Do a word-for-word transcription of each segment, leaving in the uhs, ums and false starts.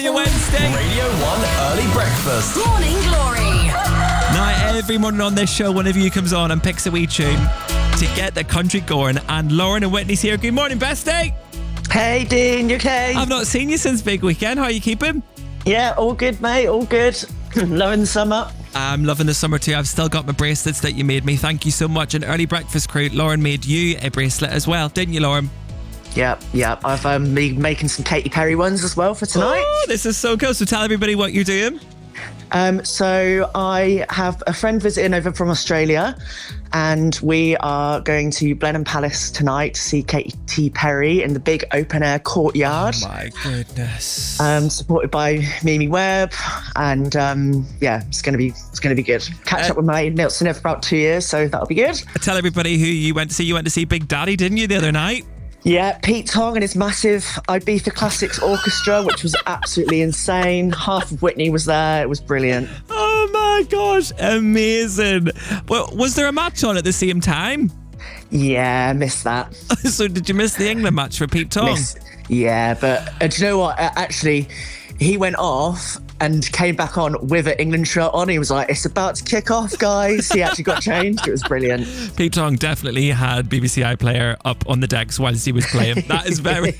Your Wednesday. Radio one Early Breakfast. Morning Glory. Now, every morning on this show, one of you comes on and picks a wee tune to get the country going. And Lauren and Whitney's here. Good morning, bestie. Hey, Dean, you okay? I've not seen you since big weekend. How are you keeping? Yeah, all good, mate, all good. Loving the summer. I'm loving the summer too. I've still got my bracelets that you made me. Thank you so much. And Early Breakfast crew, Lauren made you a bracelet as well, didn't you, Lauren? Yep, yep. I've um, been making some Katy Perry ones as well for tonight. Oh, this is so cool. So tell everybody what you're doing. Um, so I have a friend visiting over from Australia, and we are going to Blenheim Palace tonight to see Katy Perry in the big open air courtyard. Oh my goodness. Um, supported by Mimi Webb, and um, yeah, it's gonna be it's gonna be good. Catch Uh, up with my mate Nilsson for about two years, so that'll be good. Tell everybody who you went to see. You went to see Big Daddy, didn't you, the other night? Yeah, Pete Tong and his massive Ibiza Classics Orchestra, which was absolutely insane. Half of Whitney was there. It was brilliant. Oh my gosh, amazing. Well, was there a match on at the same time? Yeah, missed that. So did you miss the England match for Pete Tong? Missed. Yeah, but uh, do you know what? Uh, actually, he went off and came back on with an England shirt on. He was like, it's about to kick off, guys. He actually got changed. It was brilliant. Pete Tong definitely had B B C iPlayer up on the decks whilst he was playing. That is very...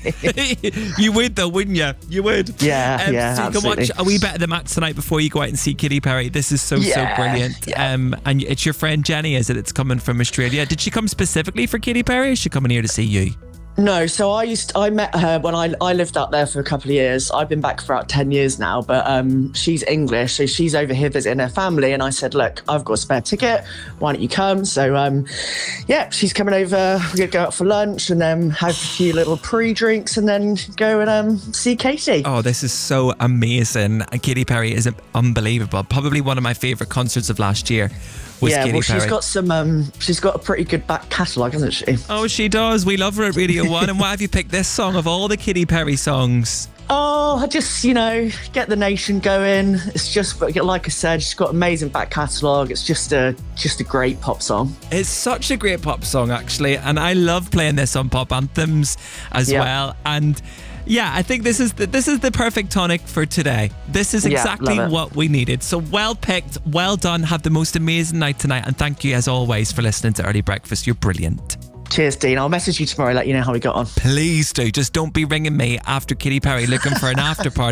You would though, wouldn't you? You would. Yeah, um, yeah, So you absolutely. can watch a wee bit of the match tonight before you go out and see Katy Perry. This is so, Yeah, so brilliant. yeah. Um, and it's your friend Jenny, is it? It's coming from Australia. Did she come specifically for Katy Perry, or is she coming here to see you? No, so I used I met her when I I lived out there for a couple of years. I've been back for about ten years now, but um, she's English, so she's over here visiting her family. And I said, look, I've got a spare ticket. Why don't you come? So um, yeah, she's coming over. We're gonna go out for lunch and then have a few little pre-drinks and then go and um, see Katy. Oh, this is so amazing. And Katy Perry is unbelievable. Probably one of my favourite concerts of last year was yeah, Katy well, Perry. she's got some. Um, she's got a pretty good back catalogue, hasn't she? Oh, she does. We love her at Radio one. And why have you picked this song of all the Katy Perry songs? Oh, I just, you know, get the nation going. It's just, like I said, she's got amazing back catalogue. It's just a just a great pop song. It's such a great pop song, actually. And I love playing this on pop anthems as Yeah. well. And yeah, I think this is the, this is the perfect tonic for today. This is Yeah, exactly love it. what we needed. So well picked, well done. Have the most amazing night tonight. And thank you, as always, for listening to Early Breakfast. You're brilliant. Cheers, Dean. I'll message you tomorrow, let you know how we got on. Please do. Just don't be ringing me after Katy Perry looking for an after party.